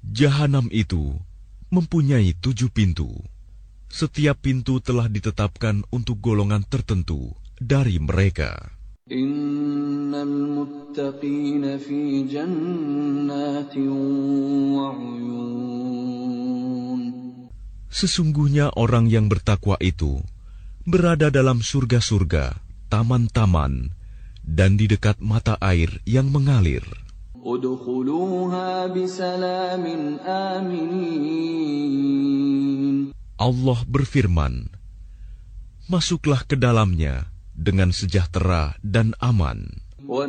Jahanam itu mempunyai 7 pintu. Setiap pintu telah ditetapkan untuk golongan tertentu dari mereka. Innal muttaqina fi jannatin wa 'uyun. Sesungguhnya orang yang bertakwa itu berada dalam surga-surga, taman-taman, dan di dekat mata air yang mengalir. Udkhuluha bisalamin aminin. Allah berfirman, masuklah ke dalamnya dengan sejahtera dan aman.